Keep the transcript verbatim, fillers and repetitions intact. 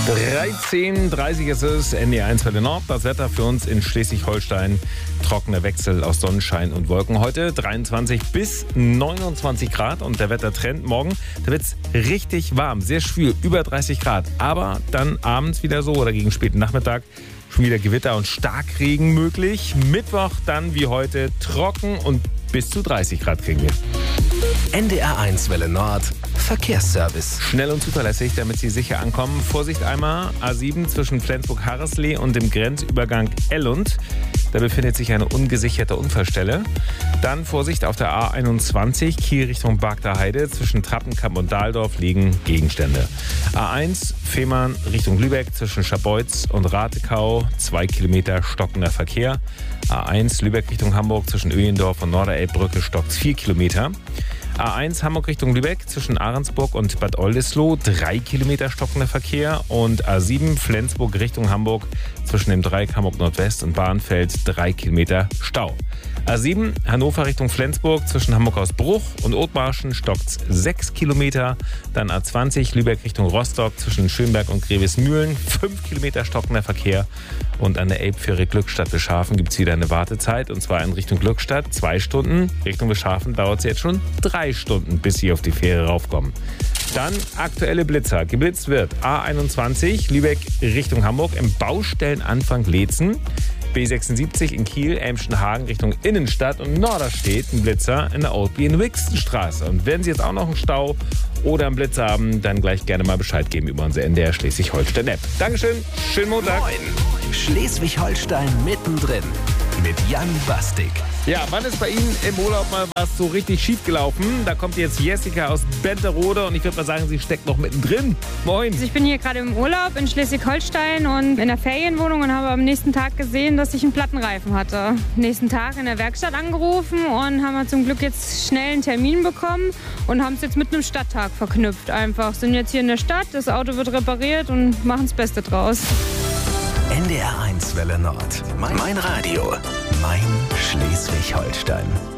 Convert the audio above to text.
dreizehn Uhr dreißig ist es, N D R eins Welle Nord. Das Wetter für uns in Schleswig-Holstein. Trockener Wechsel aus Sonnenschein und Wolken. Heute dreiundzwanzig bis neunundzwanzig Grad und der Wettertrend morgen, da wird es richtig warm, sehr schwül, über dreißig Grad. Aber dann abends wieder so oder gegen späten Nachmittag schon wieder Gewitter und Starkregen möglich. Mittwoch dann wie heute trocken und bis zu dreißig Grad kriegen wir. N D R eins Welle Nord Verkehrsservice. Schnell und zuverlässig, damit Sie sicher ankommen. Vorsicht einmal, A sieben zwischen Flensburg-Harreslee und dem Grenzübergang Ellund. Da befindet sich eine ungesicherte Unfallstelle. Dann Vorsicht auf der A einundzwanzig, Kiel Richtung Bagder Heide. Zwischen Trappenkamp und Dahldorf liegen Gegenstände. A eins, Fehmarn Richtung Lübeck zwischen Scharbeutz und Ratekau. Zwei Kilometer stockender Verkehr. A eins, Lübeck Richtung Hamburg zwischen Öhlendorf und Norderelbbrücke stockt vier Kilometer. A eins Hamburg Richtung Lübeck zwischen Ahrensburg und Bad Oldesloe, drei Kilometer stockender Verkehr. Und A sieben Flensburg Richtung Hamburg zwischen dem Dreieck Hamburg Nordwest und Bahnfeld, drei Kilometer Stau. A sieben Hannover Richtung Flensburg zwischen Hamburg Ausbruch und Othmarschen stockt sechs Kilometer. Dann A zwanzig Lübeck Richtung Rostock zwischen Schönberg und Grevesmühlen, fünf Kilometer stockender Verkehr. Und an der Elbfähre Glückstadt Beschhafen gibt es wieder eine Wartezeit, und zwar in Richtung Glückstadt zwei Stunden. Richtung Beschhafen dauert es jetzt schon drei Stunden, bis Sie auf die Fähre raufkommen. Dann aktuelle Blitzer. Geblitzt wird A einundzwanzig Lübeck Richtung Hamburg im Baustellenanfang Leetzen. B sechsundsiebzig in Kiel, Elmschenhagen Richtung Innenstadt und Norderstedt ein Blitzer in der Oldby in Wixenstraße. Und wenn Sie jetzt auch noch einen Stau oder einen Blitzer haben, dann gleich gerne mal Bescheid geben über unsere N D R Schleswig-Holstein-App. Dankeschön, schönen Montag. Moin. Schleswig-Holstein mittendrin mit Jan Bastik. Ja, wann ist bei Ihnen im Urlaub mal was so richtig schief gelaufen? Da kommt jetzt Jessica aus Benterode und ich würde mal sagen, sie steckt noch mittendrin. Moin. Also ich bin hier gerade im Urlaub in Schleswig-Holstein und in der Ferienwohnung und habe am nächsten Tag gesehen, dass ich einen Plattenreifen hatte. Nächsten Tag in der Werkstatt angerufen und haben wir zum Glück jetzt schnell einen Termin bekommen und haben es jetzt mit einem Stadttag verknüpft einfach. Sind jetzt hier in der Stadt, das Auto wird repariert und machen das Beste draus. N D R eins Welle Nord. Mein, mein Radio. Mein Schleswig-Holstein.